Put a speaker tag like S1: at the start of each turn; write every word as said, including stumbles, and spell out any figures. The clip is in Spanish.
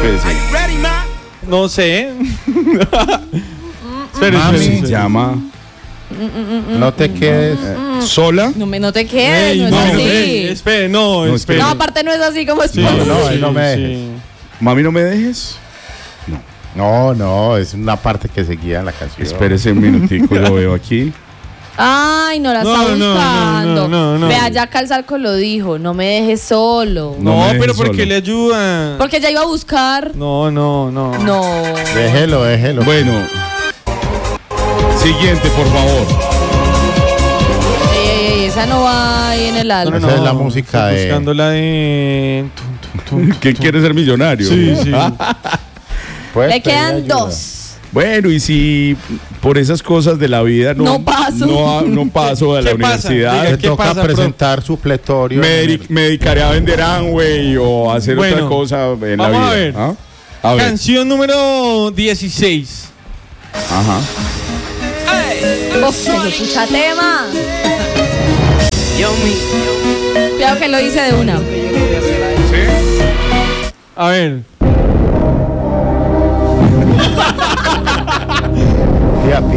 S1: espérese.
S2: No sé. Espere,
S1: Mami
S2: espere,
S1: se
S2: espere.
S1: llama
S3: No te quedes.
S1: eh, Sola.
S4: No, me, no te quedes,
S2: Ey,
S4: no es
S2: no,
S4: así.
S2: ey, espere, no,
S1: No,
S2: espere.
S4: No, aparte no es así como es.
S2: Sí,
S3: No, no,
S2: sí,
S3: ahí no me
S2: sí.
S3: dejes.
S1: Mami, no me dejes.
S3: No, no, es una parte que seguía en la canción.
S1: Espérese un minutico, lo veo aquí.
S4: Ay, no la
S2: No,
S4: está
S2: no, no,
S4: buscando.
S2: no, no, no.
S4: Vea, ya Calzarco lo dijo, no me dejes solo.
S1: No
S2: No,
S1: me dejes
S2: pero porque
S1: solo.
S2: le ayuda.
S4: Porque ya iba a buscar.
S2: No, no, no.
S4: No.
S3: Déjelo, déjelo.
S1: Bueno. Siguiente, por favor.
S4: Ey, ey, ey, esa no va ahí en el
S2: No,
S4: álbum.
S2: no,
S3: Esa
S2: no.
S3: es la música
S2: Estoy
S3: de-
S2: buscando la de. Tum, tum, tum,
S1: ¿Quién
S2: tum.
S1: quiere ser millonario?
S2: Sí, sí.
S3: Puedes
S4: Le
S3: pedir
S4: quedan
S3: ayuda.
S4: dos.
S1: Bueno, y si por esas cosas de la vida no,
S4: No paso.
S1: no, no paso a la
S2: ¿Qué pasa?
S1: universidad,
S2: Diga,
S3: Te
S2: ¿qué
S3: toca
S2: pasa,
S3: presentar supletorio.
S1: me,
S3: en
S1: dedi-
S3: el-
S1: me dedicaré a vender Amway o a hacer
S2: Bueno,
S1: otra cosa en la
S2: vamos
S1: vida.
S2: a ver.
S1: ¿Ah? A ver.
S2: Canción número dieciséis.
S1: Ajá.
S4: Uf, que escucha tema. Cuidado que lo hice de una.
S2: A ver.
S3: Tía,